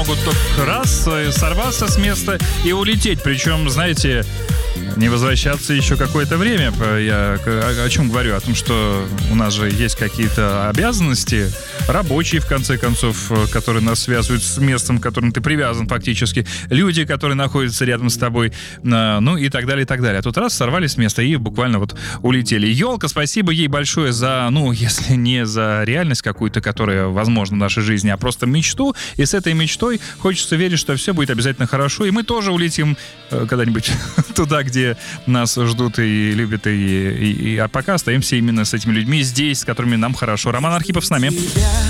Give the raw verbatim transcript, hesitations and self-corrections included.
могут только раз сорваться с места и улететь. Причем, знаете, не возвращаться еще какое-то время. Я о, о чем говорю? О том, что у нас же есть какие-то обязанности, рабочие, в конце концов, которые нас связывают с местом, к которому ты привязан фактически, люди, которые находятся рядом с тобой, ну и так далее, и так далее. А тут раз сорвались с места и буквально вот улетели. Ёлка, спасибо ей большое за, ну, если не за реальность какую-то, которая возможна в нашей жизни, а просто мечту. И с этой мечтой хочется верить, что все будет обязательно хорошо, и мы тоже улетим когда-нибудь туда, где нас ждут и любят, и, и, и, а пока остаемся именно с этими людьми здесь, с которыми нам хорошо. Роман Архипов с нами.